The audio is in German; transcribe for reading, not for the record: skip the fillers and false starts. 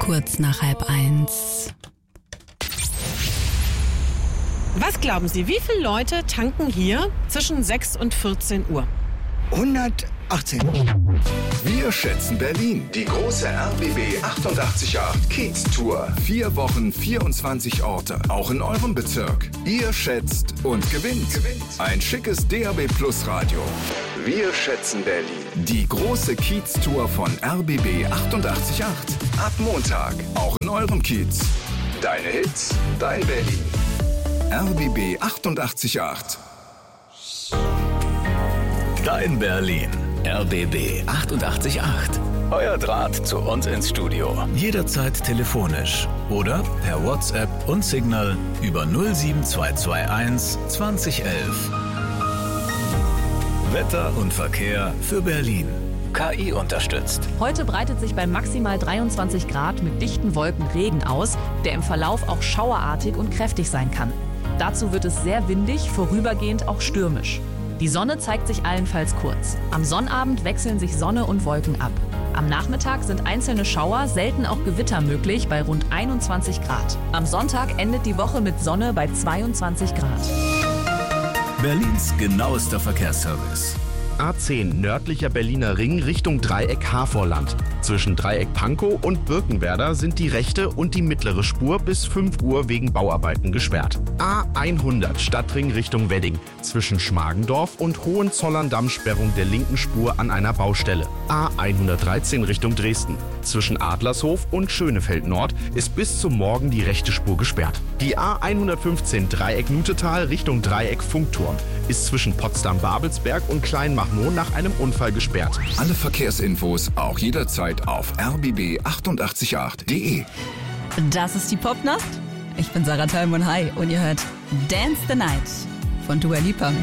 kurz nach 12:30. Was glauben Sie, wie viele Leute tanken hier zwischen 6 und 14 Uhr? 118. Wir schätzen Berlin. Die große RBB 888 Kiez-Tour. 4 Wochen, 24 Orte. Auch in eurem Bezirk. Ihr schätzt und gewinnt. Ein schickes DAB Plus Radio. Wir schätzen Berlin. Die große Kiez-Tour von RBB 888. Ab Montag. Auch in eurem Kiez. Deine Hits, dein Berlin. RBB 888. Dein Berlin. RBB 888. Euer Draht zu uns ins Studio. Jederzeit telefonisch oder per WhatsApp und Signal über 07221 2011. Wetter und Verkehr für Berlin. KI unterstützt. Heute breitet sich bei maximal 23 Grad mit dichten Wolken Regen aus, der im Verlauf auch schauerartig und kräftig sein kann. Dazu wird es sehr windig, vorübergehend auch stürmisch. Die Sonne zeigt sich allenfalls kurz. Am Sonnabend wechseln sich Sonne und Wolken ab. Am Nachmittag sind einzelne Schauer, selten auch Gewitter möglich bei rund 21 Grad. Am Sonntag endet die Woche mit Sonne bei 22 Grad. Berlins genauester Verkehrsservice. A10 nördlicher Berliner Ring Richtung Dreieck Havorland. Zwischen Dreieck Pankow und Birkenwerder sind die rechte und die mittlere Spur bis 5 Uhr wegen Bauarbeiten gesperrt. A100 Stadtring Richtung Wedding. Zwischen Schmargendorf und Hohenzollern-Damm Sperrung der linken Spur an einer Baustelle. A113 Richtung Dresden. Zwischen Adlershof und Schönefeld Nord ist bis zum Morgen die rechte Spur gesperrt. Die A115 Dreieck Nutetal Richtung Dreieck Funkturm ist zwischen Potsdam-Babelsberg und Kleinmachnow nach einem Unfall gesperrt. Alle Verkehrsinfos auch jederzeit auf rbb888.de. Das ist die Popnacht. Ich bin Sarah Thalmann, hi, und ihr hört Dance the Night von Dua Lipa.